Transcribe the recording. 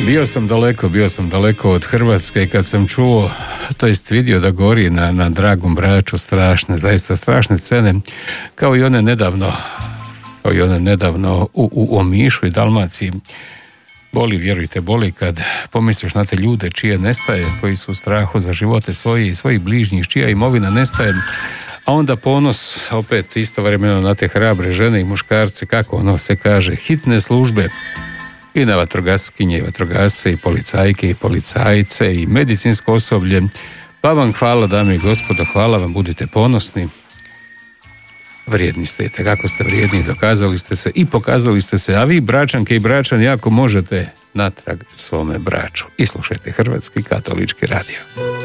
Bio sam daleko od Hrvatske kad sam čuo, to jest vidio da gori na Dragom Braču zaista strašne scene, kao i one nedavno u Omišu i Dalmaciji. Vjerujte, boli kad pomisliš na te ljude čije nestaje, koji su u strahu za živote svojih bližnjih, čija imovina nestaje, a onda ponos opet istovremeno na te hrabre žene i muškarce, kako ono se kaže, hitne službe, i na vatrogaskinje i vatrogasce i policajke i policajce i medicinsko osoblje. Pa vam hvala, dame i gospodo, hvala vam, budite ponosni. Vrijedni ste, kako ste vrijedni, dokazali ste se i pokazali ste se, a vi, Bračanke i Bračani, jako možete natrag svome Braču. I slušajte Hrvatski katolički radio.